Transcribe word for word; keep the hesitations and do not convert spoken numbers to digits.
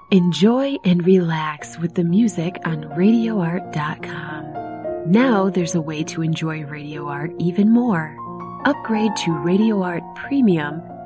Enjoy and relax with the music on radio art dot com. Now there's a way to enjoy Radio Art even more. Upgrade to Radio Art Premium